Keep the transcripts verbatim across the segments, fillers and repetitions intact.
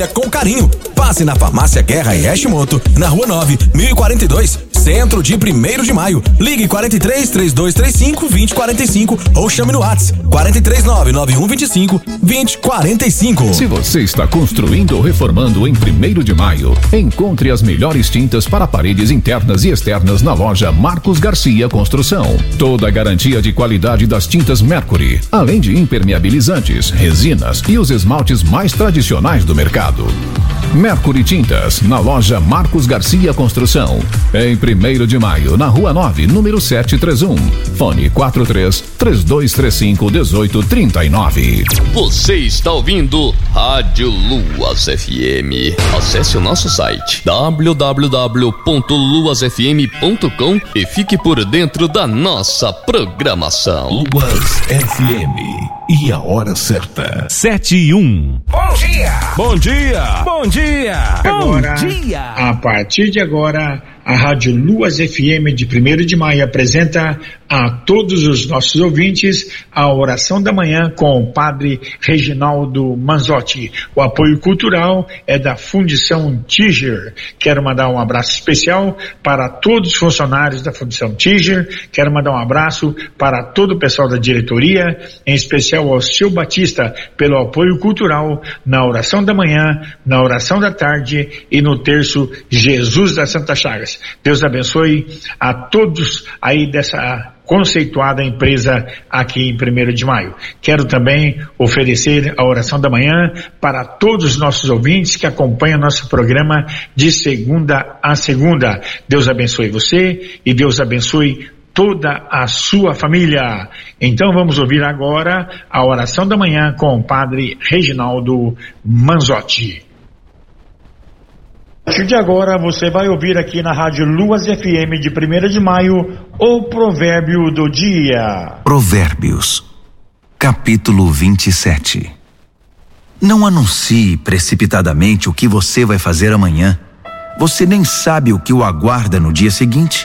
Com carinho. Passe na Farmácia Guerra e Hashimoto, na Rua nove, mil e quarenta e dois, Centro de primeiro de Maio. Ligue quarenta e três, trinta e dois trinta e cinco, vinte quarenta e cinco ou chame no WhatsApp quarenta e três, nove nove um vinte e cinco, vinte quarenta e cinco. Se você está construindo ou reformando em primeiro de Maio, encontre as melhores tintas para paredes internas e externas na loja Marcos Garcia Construção. Toda a garantia de qualidade das tintas Mercury, além de impermeabilizantes, resinas e os esmaltes mais tradicionais do mercado. Mercury Tintas, na loja Marcos Garcia Construção. Em primeiro de Maio, na Rua nove, número setecentos e trinta e um. Fone quatro três, três dois três cinco, um oito três nove. Você está ouvindo Rádio Luas F M. Acesse o nosso site w w w ponto luas f m ponto com e fique por dentro da nossa programação. Luas F M. E a hora certa. Sete e um. Bom dia! Bom dia! Bom dia! Agora, Bom dia! A partir de agora, a Rádio Luas F M de primeiro de Maio apresenta a todos os nossos ouvintes a oração da manhã com o Padre Reginaldo Manzotti. O apoio cultural é da Fundição Tiger. Quero mandar um abraço especial para todos os funcionários da Fundição Tiger. Quero mandar um abraço para todo o pessoal da diretoria, em especial ao Seu Batista, pelo apoio cultural na oração da manhã, na oração da tarde e no terço Jesus das Santas Chagas. Deus abençoe a todos aí dessa conceituada empresa aqui em primeiro de Maio. Quero também oferecer a oração da manhã para todos os nossos ouvintes que acompanham nosso programa de segunda a segunda. Deus abençoe você e Deus abençoe toda a sua família. Então vamos ouvir agora a oração da manhã com o Padre Reginaldo Manzotti. A partir de agora você vai ouvir aqui na Rádio Luas F M de primeiro de Maio o provérbio do dia. Provérbios, capítulo vinte e sete. Não anuncie precipitadamente o que você vai fazer amanhã. Você nem sabe o que o aguarda no dia seguinte.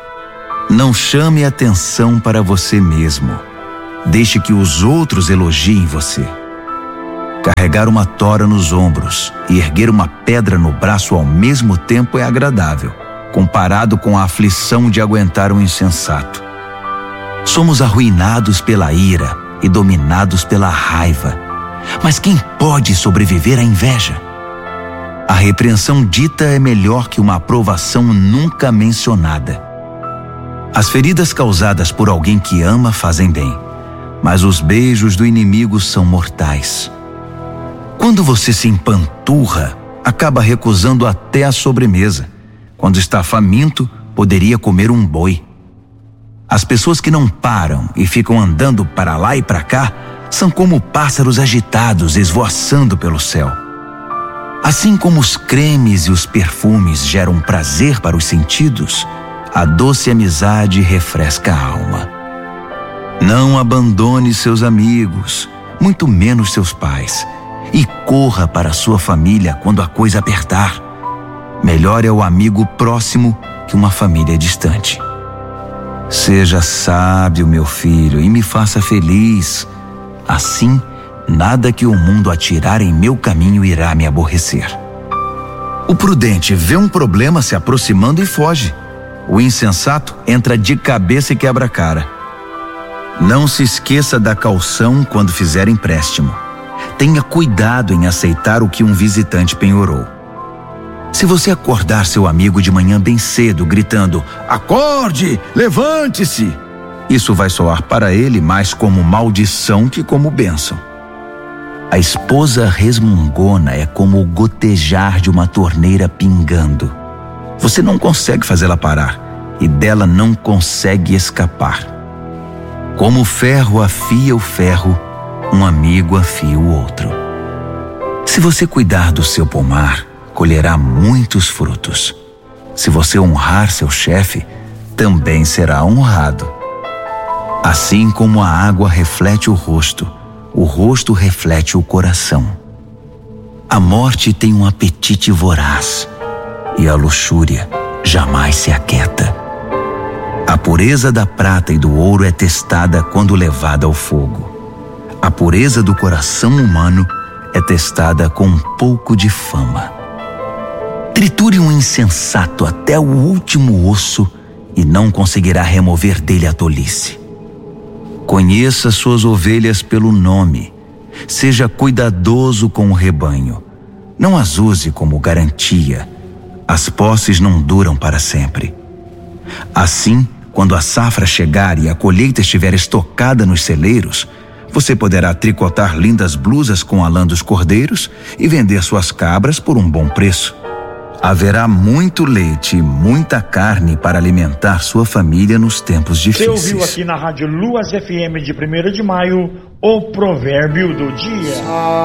Não chame atenção para você mesmo. Deixe que os outros elogiem você. Carregar uma tora nos ombros e erguer uma pedra no braço ao mesmo tempo é agradável, comparado com a aflição de aguentar um insensato. Somos arruinados pela ira e dominados pela raiva. Mas quem pode sobreviver à inveja? A repreensão dita é melhor que uma aprovação nunca mencionada. As feridas causadas por alguém que ama fazem bem, mas os beijos do inimigo são mortais. Quando você se empanturra, acaba recusando até a sobremesa. Quando está faminto, poderia comer um boi. As pessoas que não param e ficam andando para lá e para cá são como pássaros agitados esvoaçando pelo céu. Assim como os cremes e os perfumes geram prazer para os sentidos, a doce amizade refresca a alma. Não abandone seus amigos, muito menos seus pais, e corra para a sua família quando a coisa apertar. Melhor é o amigo próximo que uma família distante. Seja sábio, meu filho, e me faça feliz. Assim, nada que o mundo atirar em meu caminho irá me aborrecer. O prudente vê um problema se aproximando e foge. O insensato entra de cabeça e quebra a cara. Não se esqueça da caução quando fizer empréstimo. Tenha cuidado em aceitar o que um visitante penhorou. Se você acordar seu amigo de manhã bem cedo, gritando, acorde, levante-se, isso vai soar para ele mais como maldição que como bênção. A esposa resmungona é como o gotejar de uma torneira pingando. Você não consegue fazê-la parar e dela não consegue escapar. Como o ferro afia o ferro, um amigo afia o outro. Se você cuidar do seu pomar, colherá muitos frutos. Se você honrar seu chefe, também será honrado. Assim como a água reflete o rosto, o rosto reflete o coração. A morte tem um apetite voraz e a luxúria jamais se aquieta. A pureza da prata e do ouro é testada quando levada ao fogo. A pureza do coração humano é testada com um pouco de fama. Triture um insensato até o último osso e não conseguirá remover dele a tolice. Conheça suas ovelhas pelo nome. Seja cuidadoso com o rebanho. Não as use como garantia. As posses não duram para sempre. Assim, quando a safra chegar e a colheita estiver estocada nos celeiros, você poderá tricotar lindas blusas com a lã dos cordeiros e vender suas cabras por um bom preço. Haverá muito leite e muita carne para alimentar sua família nos tempos difíceis. Você ouviu aqui na Rádio Luas F M de primeiro de maio o provérbio do dia.